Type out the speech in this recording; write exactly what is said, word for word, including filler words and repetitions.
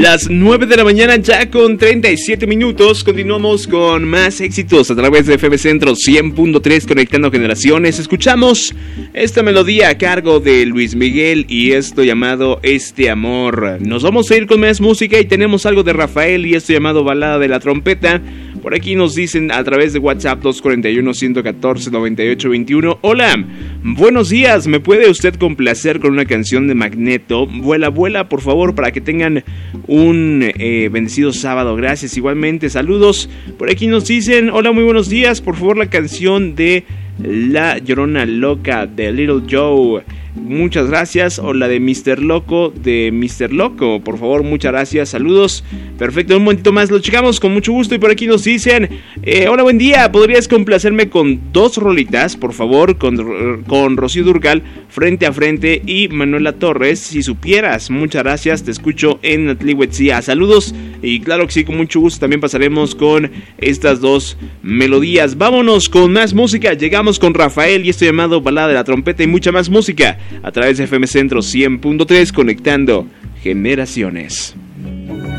Las nueve de la mañana ya con treinta y siete minutos. Continuamos con más éxitos a través de F M Centro cien punto tres, conectando generaciones. Escuchamos esta melodía a cargo de Luis Miguel y esto llamado Este Amor. Nos vamos a ir con más música y tenemos algo de Rafael y esto llamado Balada de la Trompeta. Por aquí nos dicen a través de WhatsApp dos cuatro uno, uno uno cuatro, nueve ocho dos uno. Hola, buenos días, ¿me puede usted complacer con una canción de Magneto? Vuela, vuela, por favor, para que tengan un eh, bendecido sábado. Gracias, igualmente, saludos. Por aquí nos dicen, hola, muy buenos días, por favor la canción de La Llorona Loca de Little Joe. Muchas gracias. O la de mister Loco de mister Loco, por favor, muchas gracias, saludos. Perfecto, un momentito más, lo checamos con mucho gusto. Y por aquí nos dicen, eh, hola, buen día, ¿podrías complacerme con dos rolitas, por favor? Con, con Rocío Dúrcal, Frente a Frente, y Manuela Torres, Si Supieras. Muchas gracias, te escucho en Atlihuetzia. Saludos, y claro que sí, con mucho gusto también pasaremos con estas dos melodías. Vámonos con más música, llegamos con Rafael y esto llamado Balada de la Trompeta y mucha más música a través de F M Centro cien punto tres, conectando generaciones.